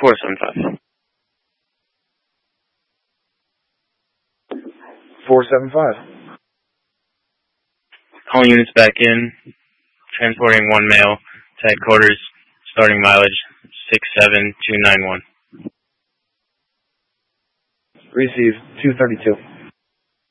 475. 475. Calling units back in. Transporting one male to headquarters. Starting mileage 67291. Receive 232.